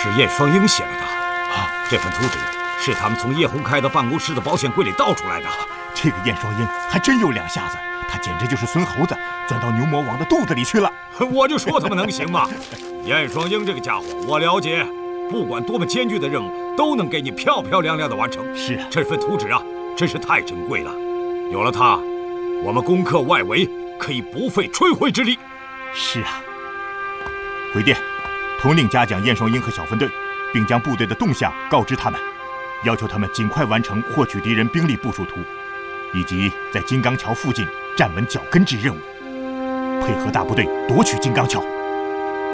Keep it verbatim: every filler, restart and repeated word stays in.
是燕双鹰写来的啊！这份图纸是他们从叶洪开的办公室的保险柜里盗出来的。 这个燕双鹰还真有两下子，他简直就是孙猴子钻到牛魔王的肚子里去了。 我就说他们能行吗？燕双鹰这个家伙，我了解，不管多么艰巨的任务，都能给你漂漂亮亮的完成。 是啊， 这份图纸啊，真是太珍贵了。有了它，我们攻克外围可以不费吹灰之力。 是啊，回电，统领嘉奖燕双鹰和小分队，并将部队的动向告知他们，要求他们尽快完成获取敌人兵力部署图，以及在金刚桥附近站稳脚跟之任务，配合大部队夺取金刚桥。